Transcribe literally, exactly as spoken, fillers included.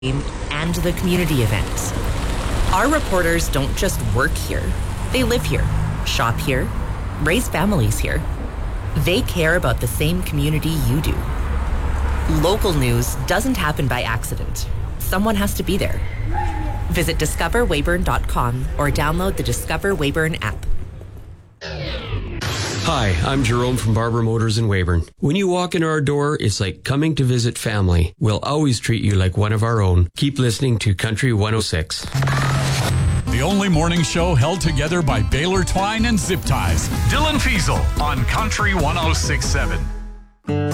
and the community events. Our reporters don't just work here. They live here, shop here, raise families here. They care about the same community you do. Local news doesn't happen by accident. Someone has to be there. Visit discover weyburn dot com or download the Discover Weyburn app. Hi, I'm Jerome from Barber Motors in Weyburn. When you walk in our door, it's like coming to visit family. We'll always treat you like one of our own. Keep listening to Country one oh six. The only morning show held together by Baylor Twine and Zip Ties. Dylan Fiesel on Country one oh six point seven.